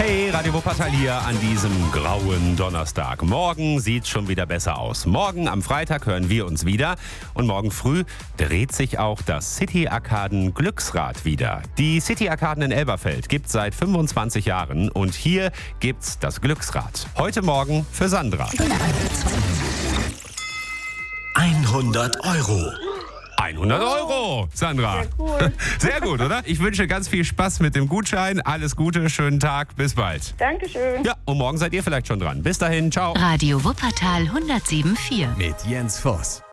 Hey, Radio Wuppertal hier an diesem grauen Donnerstag. Morgen sieht's schon wieder besser aus. Morgen am Freitag hören wir uns wieder. Und morgen früh dreht sich auch das City-Arkaden Glücksrad wieder. Die City-Arkaden in Elberfeld gibt's seit 25 Jahren. Und hier gibt's das Glücksrad. Heute Morgen für Sandra. 100 Euro. 100 Euro, Sandra. Sehr cool. Sehr gut, oder? Ich wünsche ganz viel Spaß mit dem Gutschein. Alles Gute, schönen Tag, bis bald. Dankeschön. Ja, und morgen seid ihr vielleicht schon dran. Bis dahin, ciao. Radio Wuppertal 107.4. Mit Jens Voss.